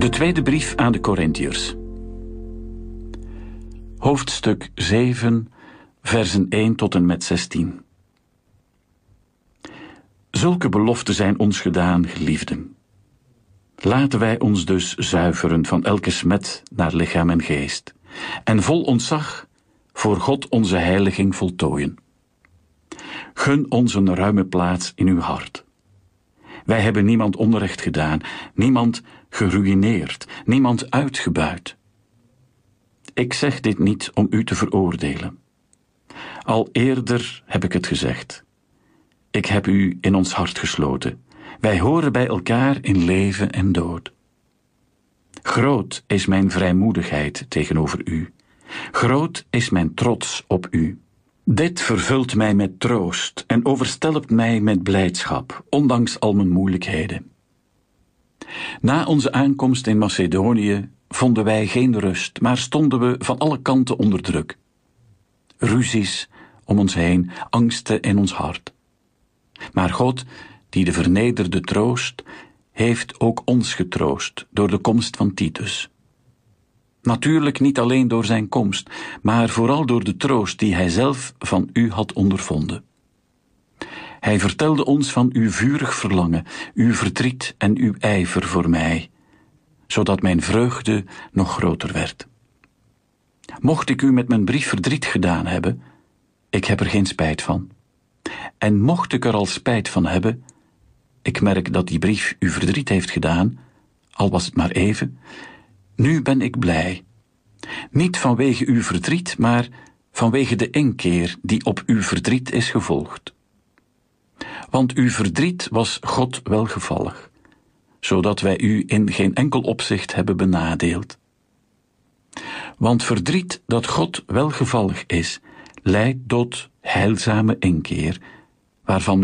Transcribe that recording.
De tweede brief aan de Korintiërs. Hoofdstuk 7, versen 1 tot en met 16. Zulke beloften zijn ons gedaan, geliefden. Laten wij ons dus zuiveren van elke smet naar lichaam en geest, en vol ontzag voor God onze heiliging voltooien. Gun ons een ruime plaats in uw hart. Wij hebben niemand onrecht gedaan, niemand geruïneerd, niemand uitgebuit. Ik zeg dit niet om u te veroordelen. Al eerder heb ik het gezegd. Ik heb u in ons hart gesloten. Wij horen bij elkaar in leven en dood. Groot is mijn vrijmoedigheid tegenover u. Groot is mijn trots op u. Dit vervult mij met troost en overstelpt mij met blijdschap, ondanks al mijn moeilijkheden. Na onze aankomst in Macedonië vonden wij geen rust, maar stonden we van alle kanten onder druk. Ruzies om ons heen, angsten in ons hart. Maar God, die de vernederde troost, heeft ook ons getroost door de komst van Titus. Natuurlijk niet alleen door zijn komst, maar vooral door de troost die hij zelf van u had ondervonden. Hij vertelde ons van uw vurig verlangen, uw verdriet en uw ijver voor mij, zodat mijn vreugde nog groter werd. Mocht ik u met mijn brief verdriet gedaan hebben, ik heb er geen spijt van. En mocht ik er al spijt van hebben, ik merk dat die brief u verdriet heeft gedaan, al was het maar even, nu ben ik blij. Niet vanwege uw verdriet, maar vanwege de inkeer die op uw verdriet is gevolgd. Want uw verdriet was God welgevallig, zodat wij u in geen enkel opzicht hebben benadeeld. Want verdriet dat God welgevallig is, leidt tot heilzame inkeer, waarvan